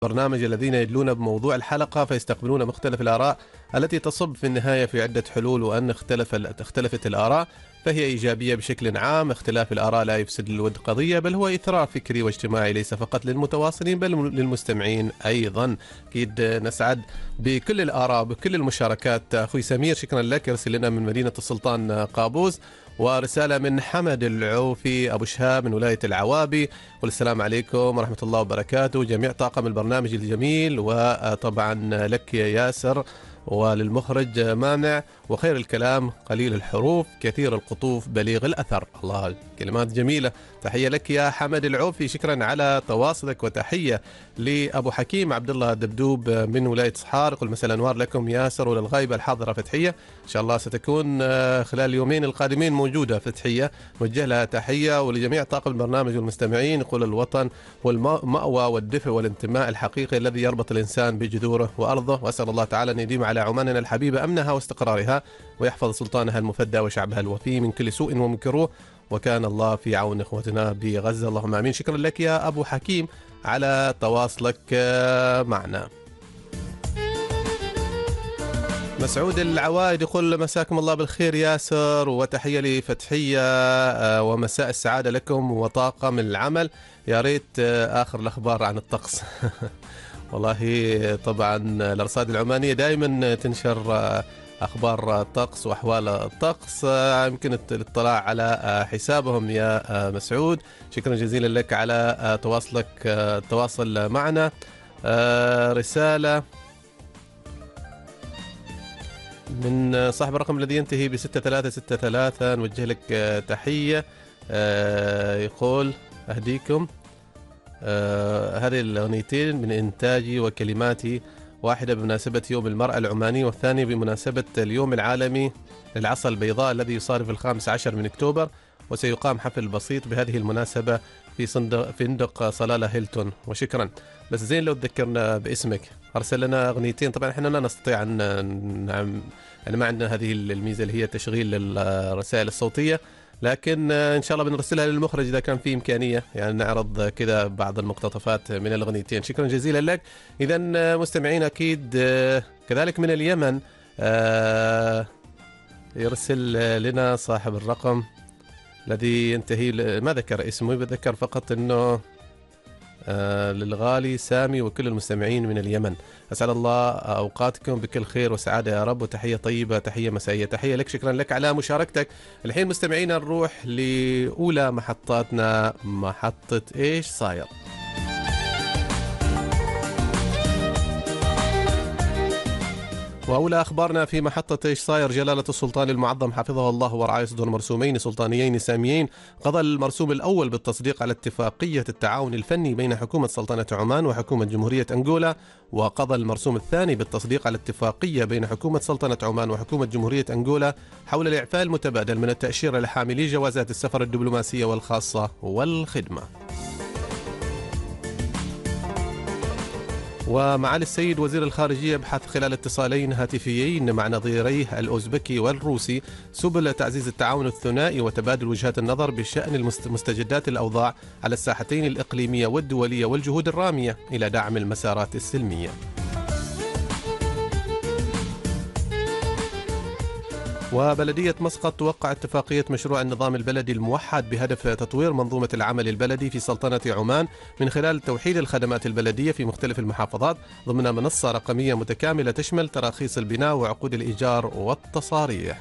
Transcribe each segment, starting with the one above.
برنامج الذين يدلون بموضوع الحلقة فيستقبلون مختلف الآراء التي تصب في النهاية في عدة حلول، وأن اختلفت الآراء فهي إيجابية بشكل عام. اختلاف الآراء لا يفسد للود قضية، بل هو إثراء فكري واجتماعي ليس فقط للمتواصلين بل للمستمعين أيضا. أكيد نسعد بكل الآراء بكل المشاركات. أخوي سمير شكرا لك، يرسل لنا من مدينة السلطان قابوس، ورسالة من حمد العوفي أبو شهاب من ولاية العوابي، قل السلام عليكم ورحمة الله وبركاته جميع طاقم البرنامج الجميل، وطبعا لك يا ياسر وللمخرج مانع، وخير الكلام قليل الحروف كثير القطوف بليغ الأثر. الله، كلمات جميلة. تحية لك يا حمد العوفي، شكرا على تواصلك. وتحية لأبو حكيم عبد الله دبدوب من ولاية صحار، يقول مساء الأنوار لكم ياسر وللغايبة الحاضرة فتحية، إن شاء الله ستكون خلال اليومين القادمين موجودة فتحية، نوجه لها تحية. ولجميع طاقم البرنامج والمستمعين، يقول الوطن هو المأوى والدفء والانتماء الحقيقي الذي يربط الإنسان بجذوره وأرضه، وأسأل الله تعالى أن يديم على عماننا الحبيبة أمنها واستقرارها، ويحفظ سلطانها المفدى وشعبها الوفي من كل سوء ومكروه، وكان الله في عون إخوتنا بغزة، اللهم آمين. شكرا لك يا أبو حكيم على تواصلك معنا. مسعود العوايد يقول مساكم الله بالخير ياسر، وتحية لفتحية ومساء السعادة لكم وطاقم العمل. يا ريت آخر الأخبار عن الطقس. والله طبعا الأرصاد العمانية دائما تنشر أخبار الطقس وأحوال الطقس، يمكن الاطلاع على حسابهم يا مسعود. شكرا جزيلا لك على تواصلك التواصل معنا. رسالة من صاحب الرقم الذي ينتهي ب6363، نوجه لك تحية. يقول أهديكم هذه الأغنيتين من إنتاجي وكلماتي، واحدة بمناسبة يوم المرأة العماني، والثانية بمناسبة اليوم العالمي للعصا البيضاء الذي يصادف 15 من أكتوبر، وسيقام حفل بسيط بهذه المناسبة في فندق صلالة هيلتون. وشكرا، بس زين لو تذكرنا باسمك. أرسل لنا أغنيتين، طبعا احنا لا نستطيع أن يعني ما عندنا هذه الميزة اللي هي تشغيل الرسائل الصوتية، لكن إن شاء الله بنرسلها للمخرج إذا كان في إمكانية، يعني نعرض كذا بعض المقتطفات من الأغنيتين. شكرا جزيلا لك. إذا مستمعين أكيد كذلك من اليمن يرسل لنا صاحب الرقم الذي ينتهي، ما ذكر اسمه، بذكر فقط أنه للغالي سامي وكل المستمعين من اليمن. أسعد الله أوقاتكم بكل خير وسعادة يا رب، وتحية طيبة، تحية مسائية، تحية لك. شكرا لك على مشاركتك. الحين مستمعينا نروح لأولى محطاتنا، محطة إيش صاير. وأولى أخبارنا في محطة إيش صاير، جلالة السلطان المعظم حفظه الله ورعاه صدر مرسومين سلطانيين ساميين. قضى المرسوم الأول بالتصديق على اتفاقية التعاون الفني بين حكومة سلطنة عمان وحكومة جمهورية أنغولا، وقضى المرسوم الثاني بالتصديق على اتفاقية بين حكومة سلطنة عمان وحكومة جمهورية أنغولا حول الإعفاء المتبادل من التأشيرة لحاملي جوازات السفر الدبلوماسية والخاصة والخدمة. ومعالي السيد وزير الخارجية يبحث خلال اتصالين هاتفيين مع نظيريه الأوزبكي والروسي سبل تعزيز التعاون الثنائي وتبادل وجهات النظر بشأن مستجدات الأوضاع على الساحتين الإقليمية والدولية والجهود الرامية إلى دعم المسارات السلمية. وبلدية مسقط توقع اتفاقية مشروع النظام البلدي الموحد بهدف تطوير منظومة العمل البلدي في سلطنة عمان من خلال توحيد الخدمات البلدية في مختلف المحافظات ضمن منصة رقمية متكاملة تشمل تراخيص البناء وعقود الإيجار والتصاريح.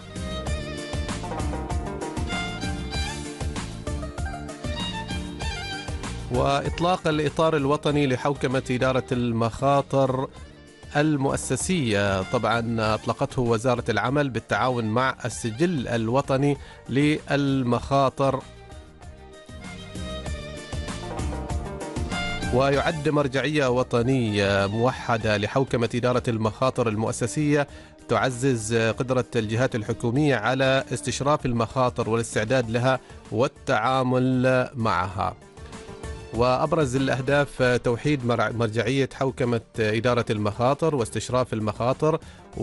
وإطلاق الإطار الوطني لحوكمة إدارة المخاطر المؤسسية، طبعا أطلقته وزارة العمل بالتعاون مع السجل الوطني للمخاطر، ويعد مرجعية وطنية موحدة لحوكمة إدارة المخاطر المؤسسية تعزز قدرة الجهات الحكومية على استشراف المخاطر والاستعداد لها والتعامل معها. وأبرز الأهداف توحيد مرجعية حوكمة إدارة المخاطر واستشراف المخاطر،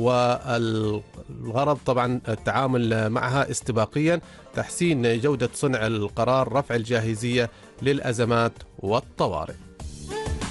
والغرض طبعا التعامل معها استباقيا، تحسين جودة صنع القرار، رفع الجاهزية للأزمات والطوارئ.